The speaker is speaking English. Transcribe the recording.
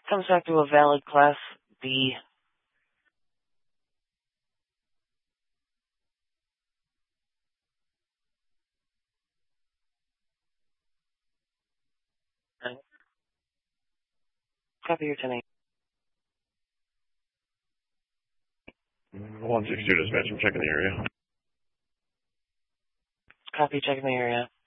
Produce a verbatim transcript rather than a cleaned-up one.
Comes back to a valid Class B. Okay. Copy your ten eight. one six two dispatch, I'm checking the area. Copy, checking the area.